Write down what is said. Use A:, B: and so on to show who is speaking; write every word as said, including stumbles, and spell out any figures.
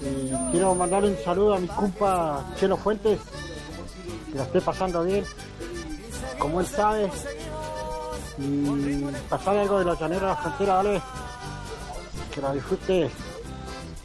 A: Y quiero mandarle un saludo a mi compa Chelo Fuentes, que la esté pasando bien, como él sabe. Y pasar algo de la llanera a la frontera, ¿vale? Que la disfrute.